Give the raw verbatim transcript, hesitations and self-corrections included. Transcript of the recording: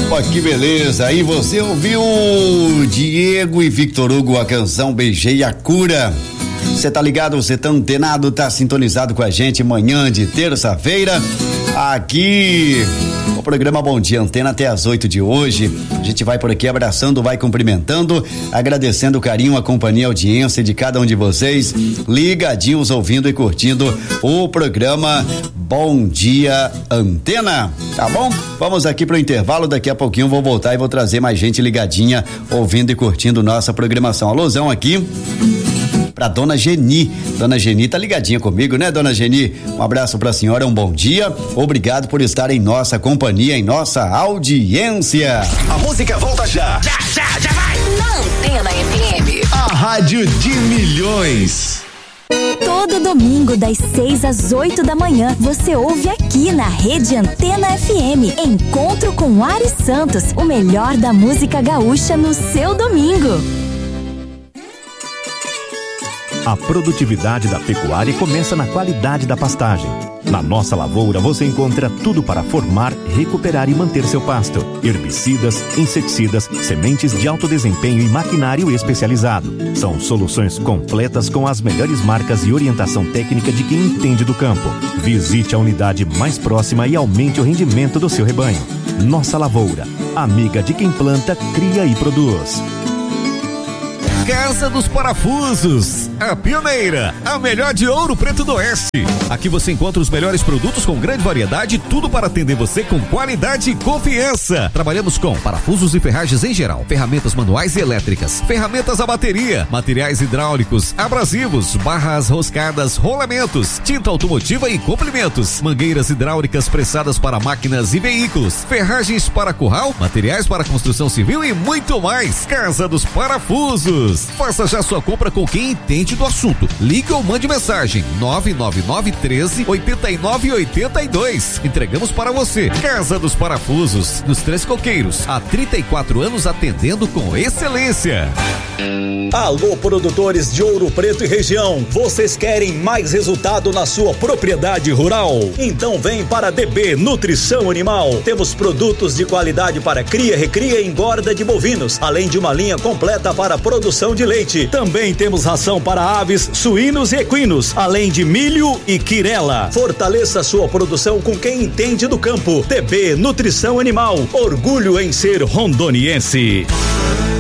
Opa, que beleza! E você ouviu Diego e Victor Hugo, a canção Beijei a Cura. Você tá ligado, você tá antenado, tá sintonizado com a gente manhã de terça-feira, aqui o programa Bom Dia Antena até as oito de hoje. A gente vai por aqui abraçando, vai cumprimentando, agradecendo o carinho, a companhia, a audiência de cada um de vocês, ligadinhos, ouvindo e curtindo o programa Bom Dia Antena, tá bom? Vamos aqui pro intervalo, daqui a pouquinho eu vou voltar e vou trazer mais gente ligadinha, ouvindo e curtindo nossa programação. Alôzão aqui pra Dona Geni. Dona Geni tá ligadinha comigo, né, Dona Geni? Um abraço pra senhora, um bom dia. Obrigado por estar em nossa companhia, em nossa audiência. A música volta já. Já, já, já vai. Na Antena F M. A rádio de milhões. Todo domingo, das seis às oito da manhã, você ouve aqui na Rede Antena F M. Encontro com Ari Santos, o melhor da música gaúcha no seu domingo. A produtividade da pecuária começa na qualidade da pastagem. Na nossa lavoura você encontra tudo para formar, recuperar e manter seu pasto. Herbicidas, inseticidas, sementes de alto desempenho e maquinário especializado. São soluções completas com as melhores marcas e orientação técnica de quem entende do campo. Visite a unidade mais próxima e aumente o rendimento do seu rebanho. Nossa Lavoura, amiga de quem planta, cria e produz. Casa dos Parafusos, a pioneira, a melhor de Ouro Preto do Oeste. Aqui você encontra os melhores produtos com grande variedade, tudo para atender você com qualidade e confiança. Trabalhamos com parafusos e ferragens em geral, ferramentas manuais e elétricas, ferramentas a bateria, materiais hidráulicos, abrasivos, barras roscadas, rolamentos, tinta automotiva e complementos, mangueiras hidráulicas pressadas para máquinas e veículos, ferragens para curral, materiais para construção civil e muito mais. Casa dos Parafusos. Faça já sua compra com quem entende do assunto. Ligue ou mande mensagem nove nove nove treze oitenta e nove oitenta e dois. Entregamos para você. Casa dos Parafusos, nos Três Coqueiros, há trinta e quatro anos atendendo com excelência. Alô, produtores de Ouro Preto e região, vocês querem mais resultado na sua propriedade rural? Então vem para a D B Nutrição Animal. Temos produtos de qualidade para cria, recria e engorda de bovinos, além de uma linha completa para produção de leite. Também temos ração para aves, suínos e equinos, além de milho e quirela. Fortaleça sua produção com quem entende do campo. D B Nutrição Animal, orgulho em ser rondoniense.